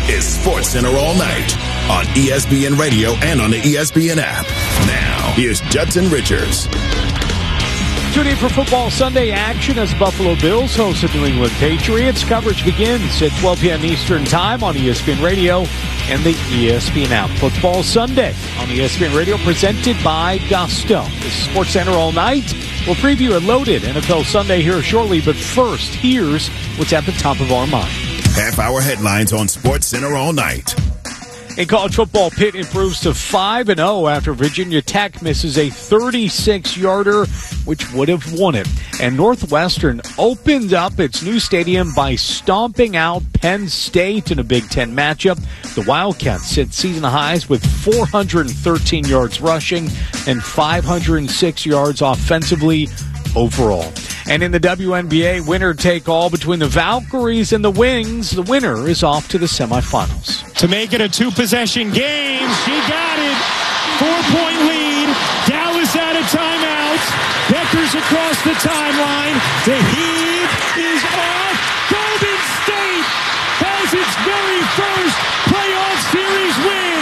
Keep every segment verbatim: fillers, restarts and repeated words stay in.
is SportsCenter All Night on E S P N Radio and on the E S P N app. Now, here's Judson Richards. Tune in for Football Sunday action as Buffalo Bills host the New England Patriots. Coverage begins at twelve p.m. Eastern Time on E S P N Radio and the E S P N app. Football Sunday on E S P N Radio presented by Gusto. This is SportsCenter All Night. We'll preview a loaded N F L Sunday here shortly, but first, here's what's at the top of our mind. Half-hour headlines on SportsCenter All Night. In college football, Pitt improves to five and oh after Virginia Tech misses a thirty-six-yarder, which would have won it. And Northwestern opened up its new stadium by stomping out Penn State in a Big Ten matchup. The Wildcats set season highs with four hundred thirteen yards rushing and five hundred six yards offensively overall. And in the W N B A, winner-take-all between the Valkyries and the Wings. The winner is off to the semifinals. To make it a two-possession game, she got it. Four-point lead. Dallas out of timeout. Becker's across the timeline. The heave is off. Golden State has its very first playoff series win.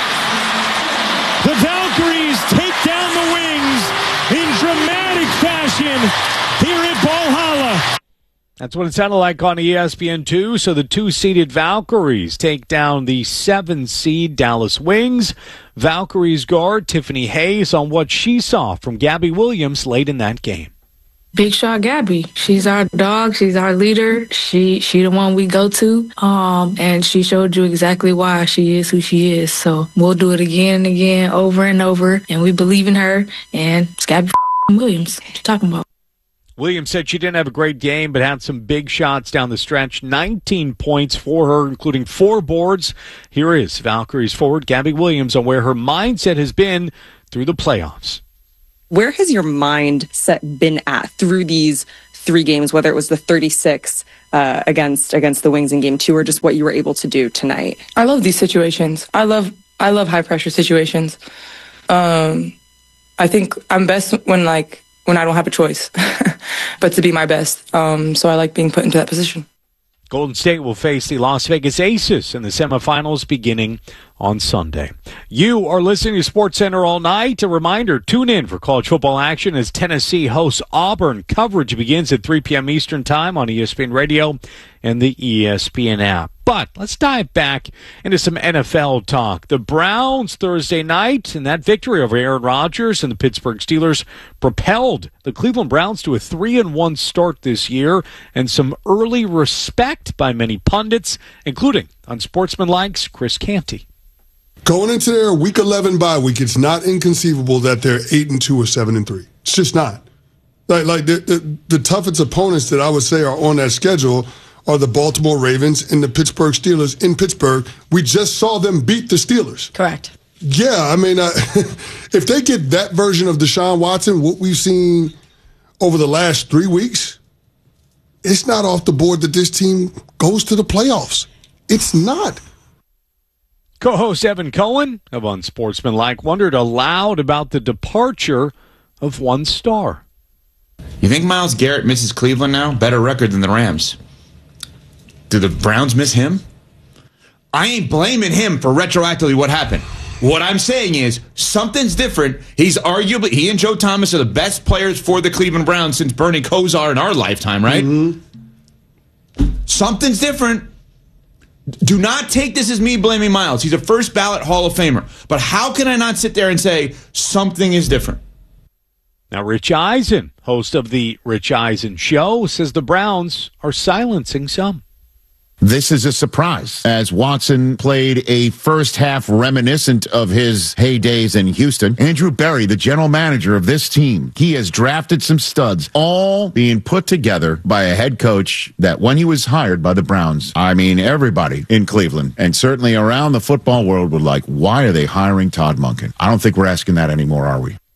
The Valkyries take down the Wings in dramatic fashion here at Valhalla. That's what it sounded like on E S P N two. So the two-seeded Valkyries take down the seven-seed Dallas Wings. Valkyries guard Tiffany Hayes on what she saw from Gabby Williams late in that game. Big shot Gabby. She's our dog. She's our leader. She she the one we go to. Um, and she showed you exactly why she is who she is. So we'll do it again and again, over and over. And we believe in her. And it's Gabby Williams. What you talking about? Williams said she didn't have a great game, but had some big shots down the stretch. nineteen points for her, including four boards. Here is Valkyries forward Gabby Williams on where her mindset has been through the playoffs. Where has your mindset been at through these three games, whether it was the thirty-six uh, against against the Wings in game two or just what you were able to do tonight? I love these situations. I love I love high-pressure situations. Um, I think I'm best when, like, when I don't have a choice, but to be my best. Um, so I like being put into that position. Golden State will face the Las Vegas Aces in the semifinals beginning on Sunday. You are listening to SportsCenter All Night. A reminder, tune in for college football action as Tennessee hosts Auburn. Coverage begins at three p.m. Eastern Time on E S P N Radio and the E S P N app. But let's dive back into some N F L talk. The Browns Thursday night and that victory over Aaron Rodgers and the Pittsburgh Steelers propelled the Cleveland Browns to a three and one start this year and some early respect by many pundits, including Unsportsmanlike's Chris Canty. Going into their week eleven bye week, it's not inconceivable that they're eight and two or seven and three. It's just not. Like like the, the the toughest opponents that I would say are on that schedule are the Baltimore Ravens and the Pittsburgh Steelers in Pittsburgh. We just saw them beat the Steelers. Correct. Yeah, I mean, uh, if they get that version of Deshaun Watson, what we've seen over the last three weeks, it's not off the board that this team goes to the playoffs. It's not. Co-host Evan Cohen of Unsportsmanlike wondered aloud about the departure of one star. You think Myles Garrett misses Cleveland now? Better record than the Rams. Do the Browns miss him? I ain't blaming him for retroactively what happened. What I'm saying is something's different. He's arguably, he and Joe Thomas are the best players for the Cleveland Browns since Bernie Kosar in our lifetime, right? Mm-hmm. Something's different. Do not take this as me blaming Myles. He's a first ballot Hall of Famer. But how can I not sit there and say something is different? Now, Rich Eisen, host of the Rich Eisen Show, says the Browns are silencing some. This is a surprise, as Watson played a first half reminiscent of his heydays in Houston. Andrew Berry, the general manager of this team, he has drafted some studs, all being put together by a head coach that when he was hired by the Browns, I mean, everybody in Cleveland and certainly around the football world would like, why are they hiring Todd Monken? I don't think we're asking that anymore, are we?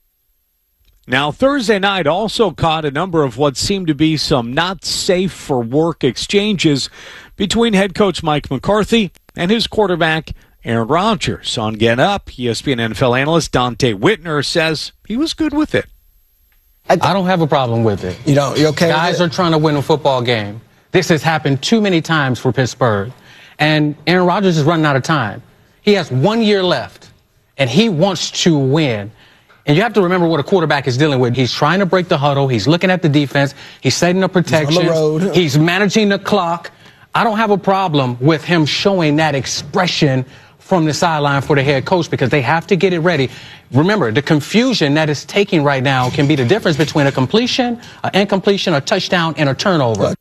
Now, Thursday night also caught a number of what seemed to be some not safe for work exchanges between head coach Mike McCarthy and his quarterback Aaron Rodgers. On Get Up, E S P N N F L analyst Dante Whitner says he was good with it. I don't have a problem with it. You know, you okay? Guys are trying to win a football game. This has happened too many times for Pittsburgh. And Aaron Rodgers is running out of time. He has one year left, and he wants to win. And you have to remember what a quarterback is dealing with. He's trying to break the huddle. He's looking at the defense. He's setting up protection. He's on the road. He's managing the clock. I don't have a problem with him showing that expression from the sideline for the head coach because they have to get it ready. Remember, the confusion that is taking right now can be the difference between a completion, an incompletion, a touchdown, and a turnover.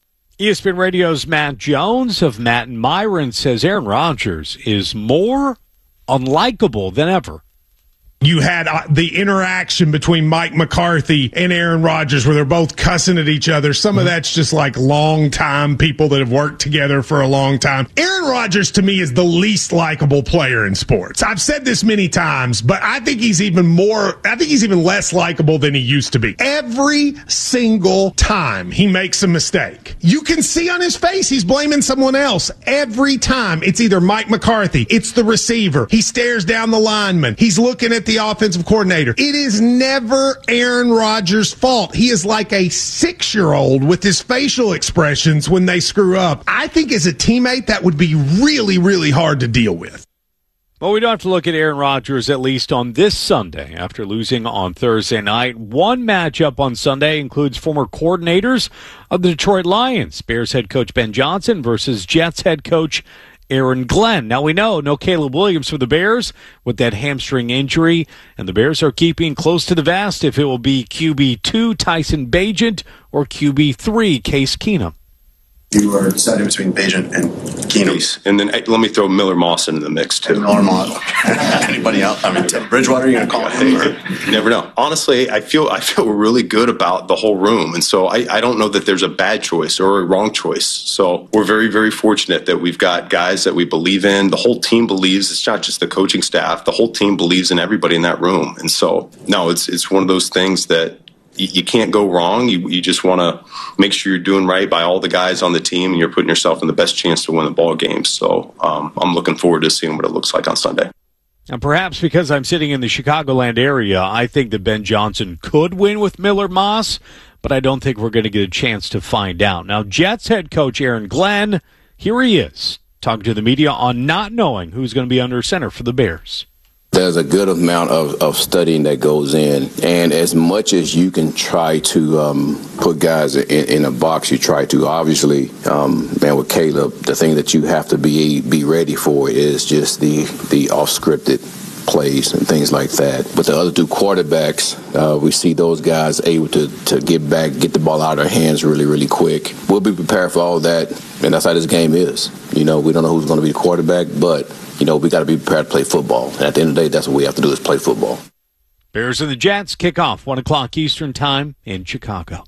E S P N Radio's Matt Jones of Matt and Myron says Aaron Rodgers is more unlikable than ever. You had uh, the interaction between Mike McCarthy and Aaron Rodgers where they're both cussing at each other. Some of that's just like long-time people that have worked together for a long time. Aaron Rodgers, to me, is the least likable player in sports. I've said this many times, but I think he's even more, I think he's even less likable than he used to be. Every single time he makes a mistake, you can see on his face he's blaming someone else. Every time. It's either Mike McCarthy, it's the receiver. He stares down the lineman. He's looking at the the offensive coordinator. It is never Aaron Rodgers' fault. He is like a six-year-old with his facial expressions when they screw up. I think as a teammate, that would be really, really hard to deal with. Well, we don't have to look at Aaron Rodgers, at least on this Sunday, after losing on Thursday night. One matchup on Sunday includes former coordinators of the Detroit Lions, Bears head coach Ben Johnson versus Jets head coach Aaron Glenn. Now, we know no Caleb Williams for the Bears with that hamstring injury, and the Bears are keeping close to the vest if it will be Q B two Tyson Bagent or Q B three Case Keenum. You are deciding between Bagent and Keenum. And then hey, let me throw Miller Moss into the mix, too. Miller Moss. Anybody else? I mean, Ted Bridgewater, you're going to call him? You never know. Honestly, I feel I feel really good about the whole room. And so I, I don't know that there's a bad choice or a wrong choice. So we're very, very fortunate that we've got guys that we believe in. The whole team believes. It's not just the coaching staff. The whole team believes in everybody in that room. And so, no, it's it's one of those things that you can't go wrong. You, you just want to make sure you're doing right by all the guys on the team, and you're putting yourself in the best chance to win the ball game. So um, I'm looking forward to seeing what it looks like on Sunday. And perhaps because I'm sitting in the Chicagoland area, I think that Ben Johnson could win with Miller Moss, but I don't think we're going to get a chance to find out. Now, Jets head coach Aaron Glenn, here he is, talking to the media on not knowing who's going to be under center for the Bears. There's a good amount of, of studying that goes in, and as much as you can try to um, put guys in, in a box, you try to. Obviously, um, man, with Caleb, the thing that you have to be be ready for is just the the off-scripted plays and things like that. But the other two quarterbacks, uh, we see those guys able to, to get back, get the ball out of their hands really, really quick. We'll be prepared for all that, and that's how this game is. You know, we don't know who's going to be the quarterback, but you know, we got to be prepared to play football. And at the end of the day, that's what we have to do is play football. Bears and the Jets kick off one o'clock Eastern time in Chicago.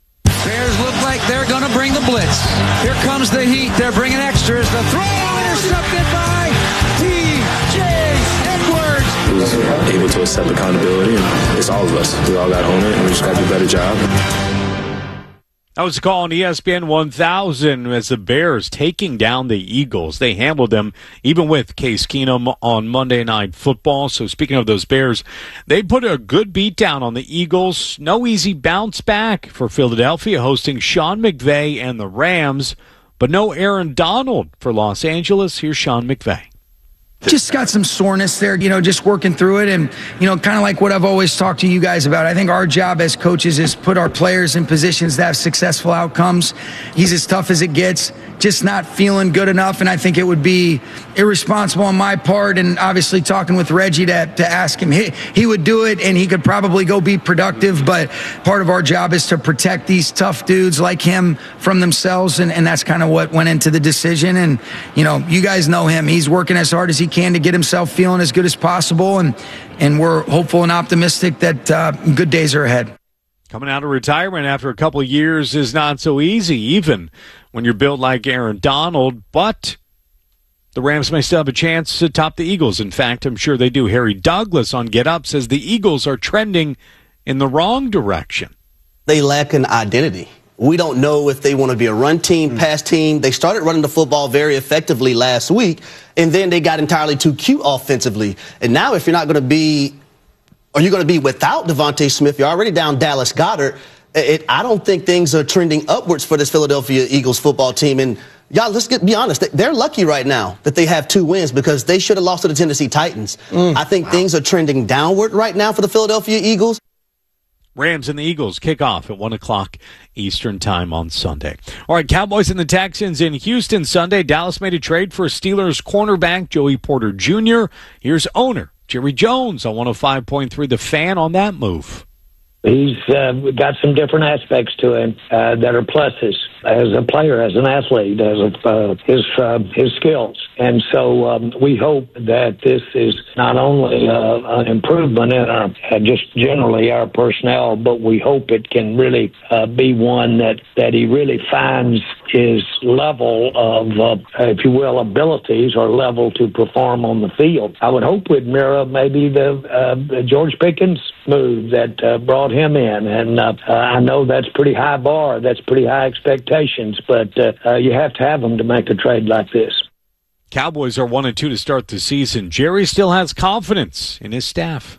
Bears look like they're going to bring the blitz. Here comes the heat. They're bringing extras. The throw intercepted by T J Edwards. He was able to accept accountability, and it's all of us. We all got to own it, and we just got to do a better job. That was a call on E S P N one thousand as the Bears taking down the Eagles. They handled them even with Case Keenum on Monday Night Football. So speaking of those Bears, they put a good beat down on the Eagles. No easy bounce back for Philadelphia hosting Sean McVay and the Rams, but no Aaron Donald for Los Angeles. Here's Sean McVay. Just got some soreness there, you know, just working through it. And, you know, kind of like what I've always talked to you guys about. I think our job as coaches is put our players in positions to have successful outcomes. He's as tough as it gets, just not feeling good enough. And I think it would be irresponsible on my part, and obviously talking with Reggie to, to ask him. He, he would do it, and he could probably go be productive. But part of our job is to protect these tough dudes like him from themselves. And, and that's kind of what went into the decision. And, you know, you guys know him. He's working as hard as he can to get himself feeling as good as possible, and and we're hopeful and optimistic that uh, good days are ahead. Coming out of retirement after a couple of years is not so easy, even when you're built like Aaron Donald, but the Rams may still have a chance to top the Eagles. In fact, I'm sure they do. Harry Douglas on Get Up says the Eagles are trending in the wrong direction. They lack an identity. We don't know if they want to be a run team, pass team. They started running the football very effectively last week, and then they got entirely too cute offensively. And now if you're not going to be, or you're going to be without Devontae Smith, you're already down Dallas Goedert. It, I don't think things are trending upwards for this Philadelphia Eagles football team. And Y'all, let's get, be honest. They're lucky right now that they have two wins because they should have lost to the Tennessee Titans. Mm, I think wow. things are trending downward right now for the Philadelphia Eagles. Rams and the Eagles kick off at one o'clock Eastern time on Sunday. All right, Cowboys and the Texans in Houston Sunday. Dallas made a trade for Steelers cornerback Joey Porter Junior Here's owner Jerry Jones on one oh five point three The Fan on that move. He's uh, got some different aspects to him uh, that are pluses as a player, as an athlete, as a, uh, his uh, his skills. And so um, we hope that this is not only uh, an improvement in our uh, just generally our personnel, but we hope it can really uh, be one that, that he really finds his level of, uh, if you will, abilities or level to perform on the field. I would hope we'd mirror maybe the, uh, the George Pickens move that uh, brought him in. And uh, uh, I know that's pretty high bar. That's pretty high expectations, but uh, uh, you have to have them to make a trade like this. Cowboys are one and two to start the season. Jerry still has confidence in his staff.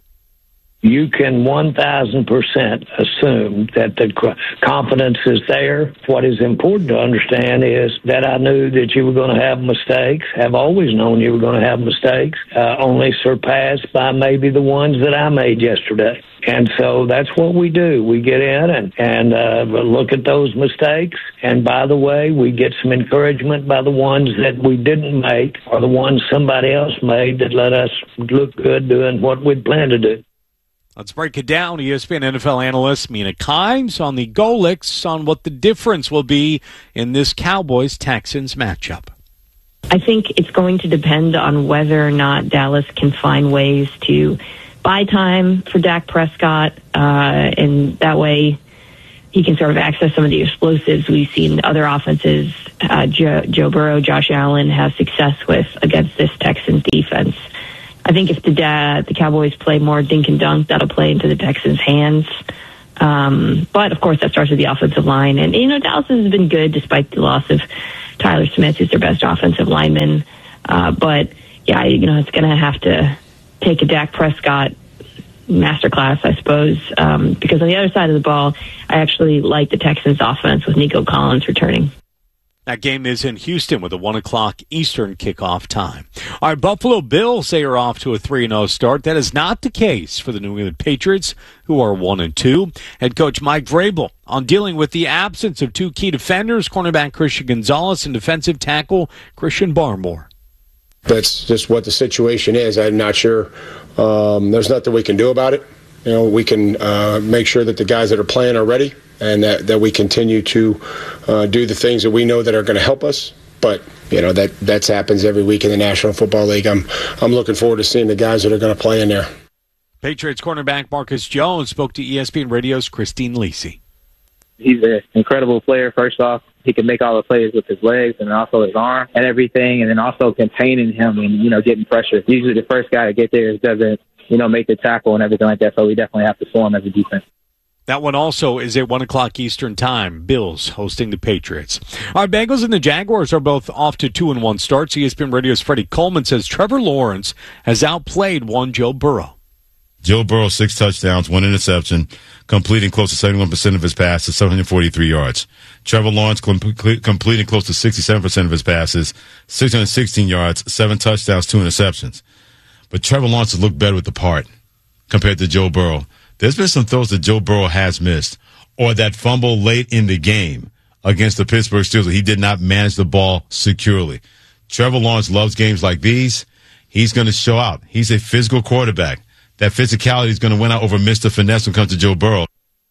You can one thousand percent assume that the confidence is there. What is important to understand is that I knew that you were going to have mistakes, have always known you were going to have mistakes, uh, only surpassed by maybe the ones that I made yesterday. And so that's what we do. We get in and, and uh, look at those mistakes. And by the way, we get some encouragement by the ones that we didn't make or the ones somebody else made that let us look good doing what we'd planned to do. Let's break it down. E S P N N F L analyst Mina Kimes on the Golics on what the difference will be in this Cowboys-Texans matchup. I think it's going to depend on whether or not Dallas can find ways to buy time for Dak Prescott, uh, and that way he can sort of access some of the explosives we've seen other offenses, uh, Joe, Joe Burrow, Josh Allen, have success with against this Texans defense. I think if the uh, the Cowboys play more dink and dunk, that'll play into the Texans' hands. Um, but, of course, that starts with the offensive line. And, you know, Dallas has been good despite the loss of Tyler Smith, who's their best offensive lineman. Uh, but, yeah, you know, it's going to have to take a Dak Prescott masterclass, I suppose, um, because on the other side of the ball, I actually like the Texans' offense with Nico Collins returning. That game is in Houston with a one o'clock Eastern kickoff time. All right, Buffalo Bills, they are off to a three and oh start. That is not the case for the New England Patriots, who are one and two. Head coach Mike Vrabel on dealing with the absence of two key defenders, cornerback Christian Gonzalez and defensive tackle Christian Barmore. That's just what the situation is. I'm not sure. Um, there's nothing we can do about it. You know, we can uh, make sure that the guys that are playing are ready and that, that we continue to uh, do the things that we know that are going to help us. But, you know, that that happens every week in the National Football League. I'm I'm looking forward to seeing the guys that are going to play in there. Patriots cornerback Marcus Jones spoke to E S P N Radio's Christine Lisi. He's an incredible player. First off, he can make all the plays with his legs and also his arm and everything, and then also containing him and, you know, getting pressure. Usually the first guy to get there doesn't, you know, make the tackle and everything like that, so we definitely have to form as a defense. That one also is at one o'clock Eastern time. Bills hosting the Patriots. Our Bengals and the Jaguars are both off to two and one starts. E S P N Radio's Freddie Coleman says Trevor Lawrence has outplayed one Joe Burrow. Joe Burrow, six touchdowns, one interception, completing close to seventy-one percent of his passes, seven hundred forty-three yards. Trevor Lawrence com- completing close to sixty-seven percent of his passes, six hundred sixteen yards, seven touchdowns, two interceptions. But Trevor Lawrence has looked better with the part compared to Joe Burrow. There's been some throws that Joe Burrow has missed, or that fumble late in the game against the Pittsburgh Steelers. He did not manage the ball securely. Trevor Lawrence loves games like these. He's going to show out. He's a physical quarterback. That physicality is going to win out over Mister Finesse when it comes to Joe Burrow.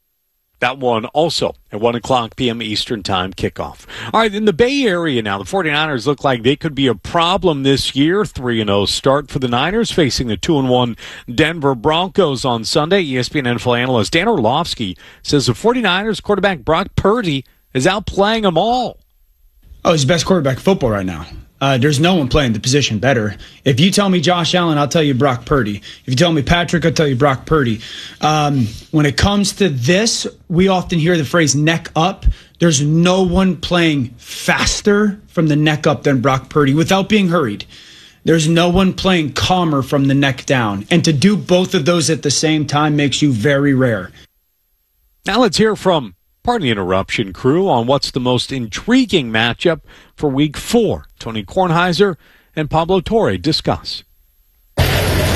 That one also at one o'clock p.m. Eastern time kickoff. All right, in the Bay Area now, the 49ers look like they could be a problem this year. three and oh start for the Niners, facing the two and one Denver Broncos on Sunday. E S P N N F L analyst Dan Orlovsky says the 49ers quarterback Brock Purdy is outplaying them all. Oh, he's the best quarterback in football right now. Uh, there's no one playing the position better. If you tell me Josh Allen, I'll tell you Brock Purdy. If you tell me Patrick, I'll tell you Brock Purdy. Um, when it comes to this, we often hear the phrase neck up. There's no one playing faster from the neck up than Brock Purdy without being hurried. There's no one playing calmer from the neck down. And to do both of those at the same time makes you very rare. Now let's hear from Pardon the interruption, crew, on what's the most intriguing matchup for Week four. Tony Kornheiser and Pablo Torre discuss. All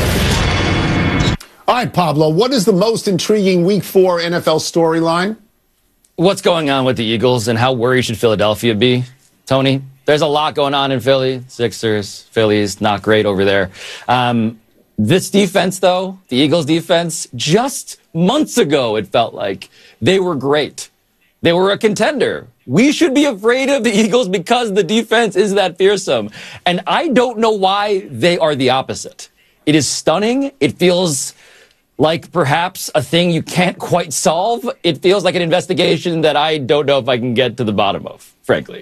right, Pablo, what is the most intriguing Week four N F L storyline? What's going on with the Eagles and how worried should Philadelphia be, Tony? There's a lot going on in Philly. Sixers, Philly's not great over there. Um, this defense, though, the Eagles defense, just months ago, it felt like they were great. They were a contender. We should be afraid of the Eagles because the defense is that fearsome. And I don't know why they are the opposite. It is stunning. It feels like perhaps a thing you can't quite solve. It feels like an investigation that I don't know if I can get to the bottom of, frankly.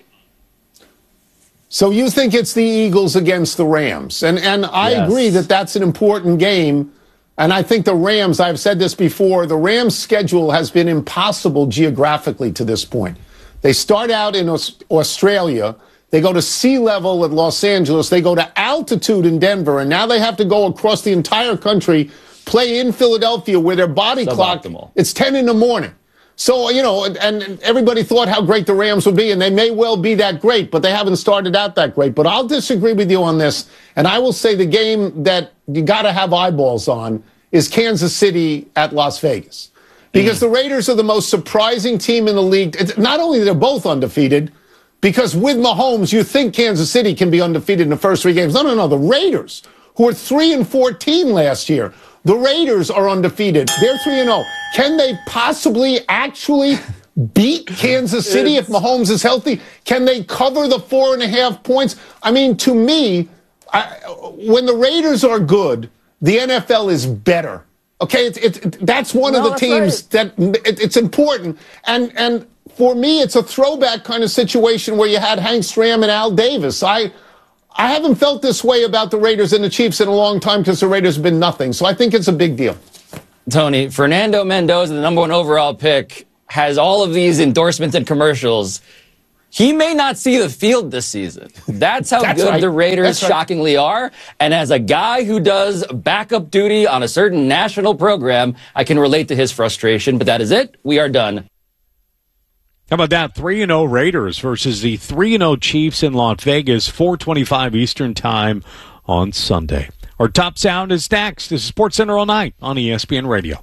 So you think it's the Eagles against the Rams. And and I Yes. agree that that's an important game. And I think the Rams, I've said this before, the Rams' schedule has been impossible geographically to this point. They start out in Aus- Australia. They go to sea level at Los Angeles. They go to altitude in Denver. And now they have to go across the entire country, play in Philadelphia where their body clock, it's ten in the morning. So, you know, and, and everybody thought how great the Rams would be, and they may well be that great, but they haven't started out that great. But I'll disagree with you on this, and I will say the game that you got to have eyeballs on is Kansas City at Las Vegas. Because mm. the Raiders are the most surprising team in the league. It's not only they're both undefeated, because with Mahomes, you think Kansas City can be undefeated in the first three games. No, no, no. The Raiders, who were three and fourteen last year, the Raiders are undefeated. They're three and oh. Can they possibly actually beat Kansas City if Mahomes is healthy? Can they cover the four and a half points? I mean, to me, I, when the Raiders are good, the N F L is better. Okay, it's, it's, it, that's one No, of the that's teams right. that it, it's important. And and for me, it's a throwback kind of situation where you had Hank Stram and Al Davis. I I haven't felt this way about the Raiders and the Chiefs in a long time because the Raiders have been nothing. So I think it's a big deal. Tony, Fernando Mendoza, the number one overall pick, has all of these endorsements and commercials. He may not see the field this season. That's how That's good right. the Raiders That's right. shockingly are. And as a guy who does backup duty on a certain national program, I can relate to his frustration. But that is it. We are done. How about that? three and oh Raiders versus the three and oh Chiefs in Las Vegas, four twenty-five Eastern Time on Sunday. Our top sound is next. This is SportsCenter All Night on E S P N Radio.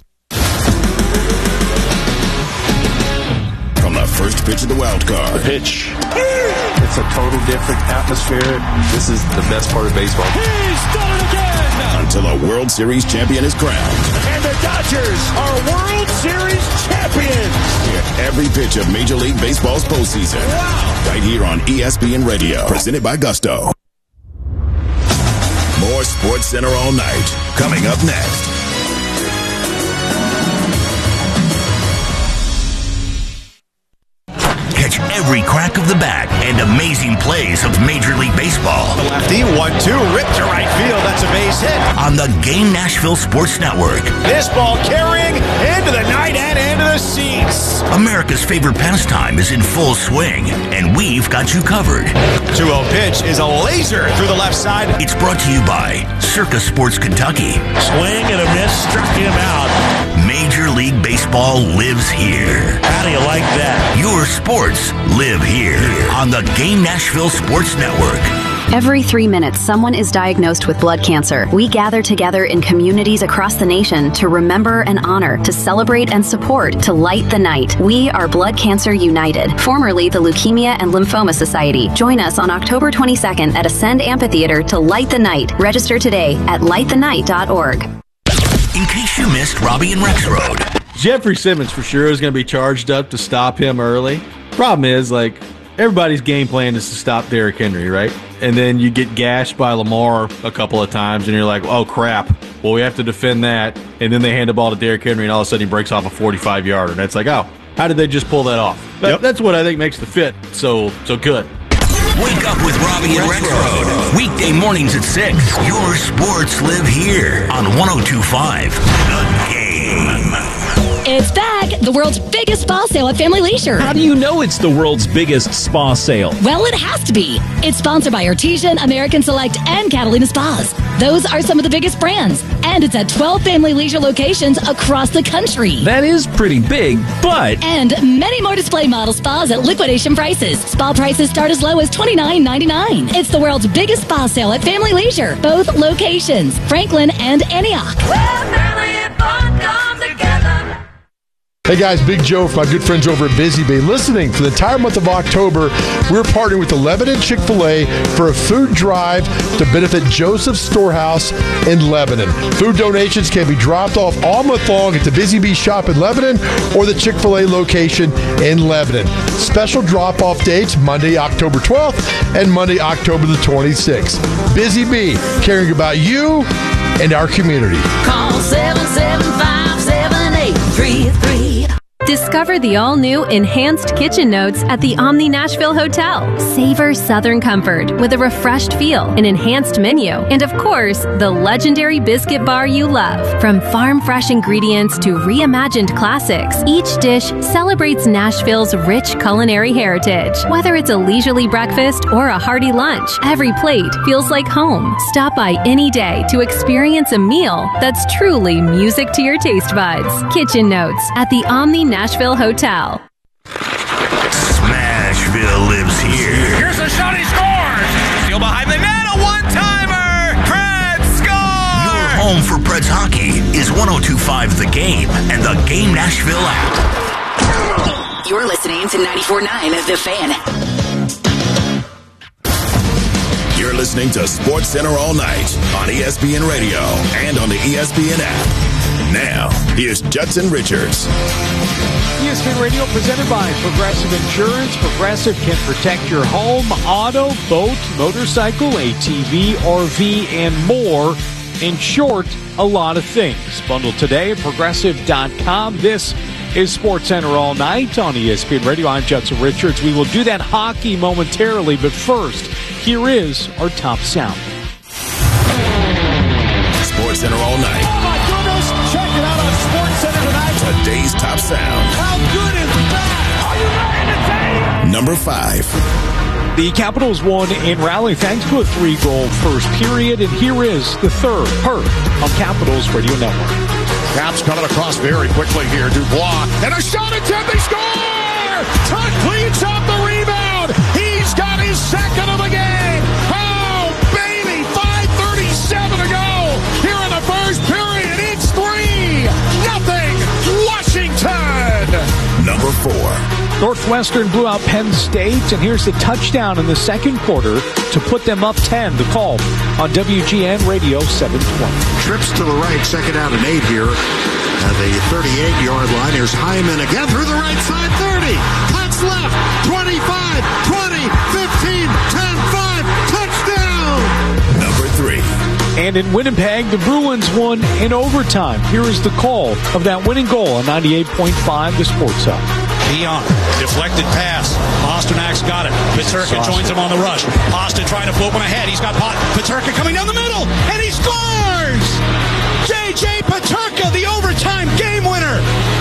From the first pitch of the wild card. The pitch. It's a total different atmosphere. This is the best part of baseball. He's done it again! Until a World Series champion is crowned. And the Dodgers are World Series champions. Hear every pitch of Major League Baseball's postseason. Wow. Right here on E S P N Radio. Presented by Gusto. More SportsCenter All Night. Coming up next. Catch every crack of the bat and amazing plays of Major League Baseball. The lefty, one two, ripped to right field. That's a base hit. On the Game Nashville Sports Network. This ball carrying into the night and into the seats. America's favorite pastime is in full swing, and we've got you covered. two oh pitch is a laser through the left side. It's brought to you by Circa Sports Kentucky. Swing and a miss, struck him out. Major League Baseball lives here. How do you like that? Your sports live here on the Game Nashville Sports Network. Every three minutes, someone is diagnosed with blood cancer. We gather together in communities across the nation to remember and honor, to celebrate and support, to light the night. We are Blood Cancer United, formerly the Leukemia and Lymphoma Society. Join us on October twenty-second at Ascend Amphitheater to light the night. Register today at light the night dot org. In case you missed Robbie and Rex Road. Jeffrey Simmons for sure is going to be charged up to stop him early. Problem is, like, everybody's game plan is to stop Derrick Henry, right? And then you get gashed by Lamar a couple of times, and you're like, oh, crap. Well, we have to defend that. And then they hand the ball to Derrick Henry, and all of a sudden he breaks off a forty-five-yarder. And it's like, oh, how did they just pull that off? That, yep. That's what I think makes the fit so so good. Wake up with Robbie and Rex Road. Weekday mornings at six. Your sports live here on one oh two point five The Game. It's back! The world's biggest spa sale at Family Leisure. How do you know it's the world's biggest spa sale? Well, it has to be. It's sponsored by Artesian, American Select, and Catalina Spas. Those are some of the biggest brands. And it's at twelve Family Leisure locations across the country. That is pretty big, but... And many more display model spas at liquidation prices. Spa prices start as low as twenty-nine ninety-nine. It's the world's biggest spa sale at Family Leisure. Both locations, Franklin and Antioch. Hey guys, Big Joe from my good friends over at Busy Bee. Listening for the entire month of October, we're partnering with the Lebanon Chick-fil-A for a food drive to benefit Joseph's Storehouse in Lebanon. Food donations can be dropped off all month long at the Busy Bee shop in Lebanon or the Chick-fil-A location in Lebanon. Special drop-off dates Monday, October twelfth and Monday, October the twenty-sixth. Busy Bee, caring about you and our community. Call seven seven five, seven eight three three. Discover the all-new Enhanced Kitchen Notes at the Omni Nashville Hotel. Savor Southern comfort with a refreshed feel, an enhanced menu, and of course, the legendary biscuit bar you love. From farm-fresh ingredients to reimagined classics, each dish celebrates Nashville's rich culinary heritage. Whether it's a leisurely breakfast or a hearty lunch, every plate feels like home. Stop by any day to experience a meal that's truly music to your taste buds. Kitchen Notes at the Omni Nashville Hotel. Smashville lives here. Here's a shot, he scores! Steal behind the net, a one-timer! Preds score! Your home for Preds hockey is one oh two point five The Game and the Game Nashville app. You're listening to ninety-four point nine The Fan. You're listening to Sports Center all night on E S P N Radio and on the E S P N app. Now, here's Judson Richards. E S P N Radio presented by Progressive Insurance. Progressive can protect your home, auto, boat, motorcycle, A T V, R V, and more. In short, a lot of things. Bundle today at Progressive dot com. This is Sports Center all night on E S P N Radio. I'm Judson Richards. We will do that hockey momentarily, but first, here is our top sound. Sports Center all night. Oh my goodness! Check it out on Sports Center tonight. Today's top sound. How good is that? Are you ready to take? Number five. The Capitals won in rally thanks to a three-goal first period, and here is the third per on Capitals Radio Network. Caps coming across very quickly here. Dubois. And a shot attempt. They score! Tuck cleans up the rebound. He's got his second of the game. Oh, baby. five thirty-seven to go here in the first period. It's three. Nothing. Washington. Number four. Northwestern blew out Penn State, and here's the touchdown in the second quarter to put them up ten. The call on W G N Radio seven twenty. Trips to the right, second out and eight here. At the thirty-eight-yard line, here's Hyman again through the right side, thirty. Cuts left, twenty-five, twenty, fifteen, ten, five, touchdown! Number three. And in Winnipeg, the Bruins won in overtime. Here is the call of that winning goal on ninety-eight point five, the Sports Hub. Dion, deflected pass. Pasternak's got it. Peterka joins him on the rush. Austin trying to flip one ahead. He's got Pot. Peterka coming down the middle, and he scores! J J Peterka, the overtime game winner.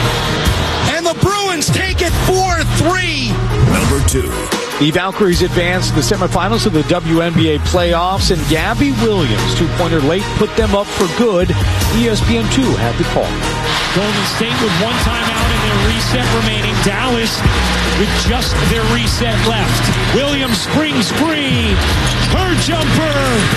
And the Bruins take it four three. Number two. The Valkyries advanced to the semifinals of the W N B A playoffs, and Gabby Williams, two-pointer late, put them up for good. E S P N two had the call. Golden State with one timeout and their reset remaining. Dallas with just their reset left. Williams springs free. Her jumper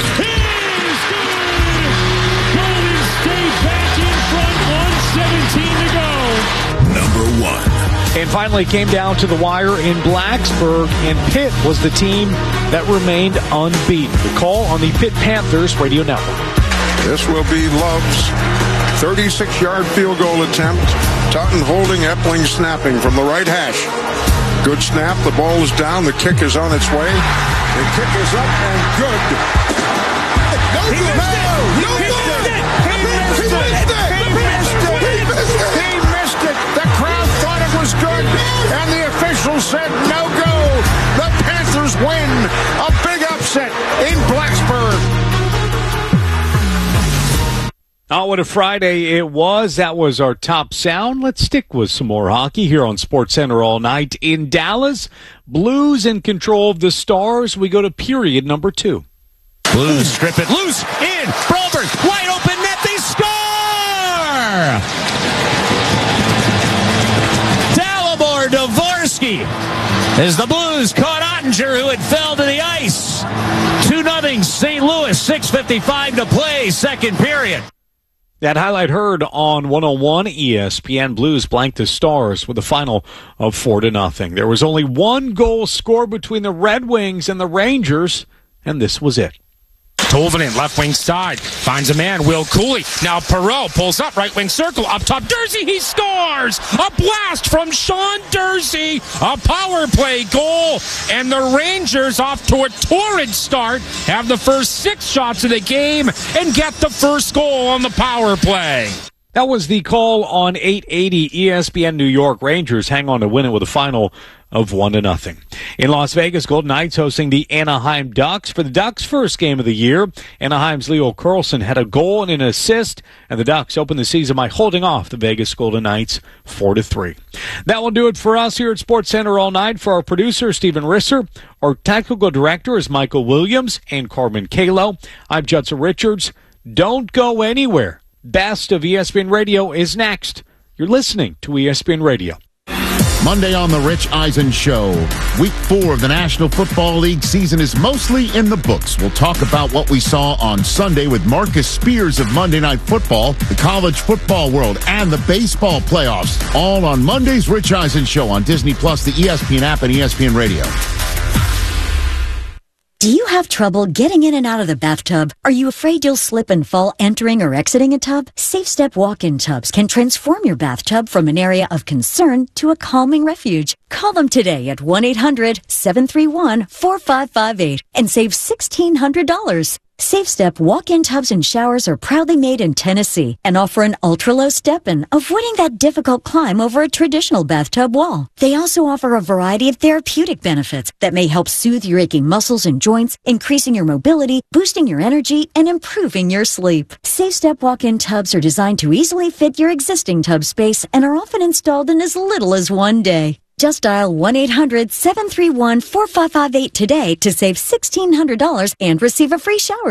is good. Golden State back in front. one seventeen to go. Number one. And finally it came down to the wire in Blacksburg, and Pitt was the team that remained unbeaten. The call on the Pitt Panthers Radio Network. This will be Love's thirty-six-yard field goal attempt. Totten holding, Epling snapping from the right hash. Good snap. The ball is down. The kick is on its way. The kick is up and good. No he good. Missed it. No He good. missed it. He missed it. He missed it. He missed it. He missed it. He missed it. The crowd thought it was good, and the officials said no go. The Panthers win. A big upset in Blacksburg. Oh, what a Friday it was. That was our top sound. Let's stick with some more hockey here on SportsCenter all night. In Dallas, Blues in control of the Stars. We go to period number two. Blues strip it loose. In. Broberg. Wide open net. They score! Dalibor Dvorsky as the Blues caught Ottinger, who had fell to the ice. two nothing Saint Louis. six fifty-five to play, second period. That highlight heard on one oh one E S P N. Blues blanked the Stars with a final of four to nothing. There was only one goal scored between the Red Wings and the Rangers, and this was it. Tolvanen, left wing side, finds a man, Will Cooley. Now Perreault pulls up, right wing circle, up top, Dursey, he scores! A blast from Sean Dursey, a power play goal, and the Rangers, off to a torrid start, have the first six shots of the game and get the first goal on the power play. That was the call on eight eighty E S P N New York. Rangers hang on to win it with a final of one to nothing. In Las Vegas, Golden Knights hosting the Anaheim Ducks for the Ducks' first game of the year. Anaheim's Leo Carlsson had a goal and an assist, and the Ducks opened the season by holding off the Vegas Golden Knights four to three. That will do it for us here at SportsCenter all night. For our producer, Stephen Risser, our technical director is Michael Williams and Carmen Kalo. I'm Judson Richards. Don't go anywhere. Best of E S P N Radio is next. You're listening to E S P N Radio. Monday on the Rich Eisen Show. Week four of the National Football League season is mostly in the books. We'll talk about what we saw on Sunday with Marcus Spears of Monday Night Football, the college football world, and the baseball playoffs. All on Monday's Rich Eisen Show on Disney Plus, the E S P N app, and E S P N Radio. Do you have trouble getting in and out of the bathtub? Are you afraid you'll slip and fall entering or exiting a tub? Safe Step walk-in tubs can transform your bathtub from an area of concern to a calming refuge. Call them today at one eight hundred seven three one four five five eight and save sixteen hundred dollars. Safe Step walk-in tubs and showers are proudly made in Tennessee and offer an ultra-low step-in, avoiding that difficult climb over a traditional bathtub wall. They also offer a variety of therapeutic benefits that may help soothe your aching muscles and joints, increasing your mobility, boosting your energy, and improving your sleep. Safe Step walk-in tubs are designed to easily fit your existing tub space and are often installed in as little as one day. Just dial one eight hundred seven three one four five five eight today to save sixteen hundred dollars and receive a free shower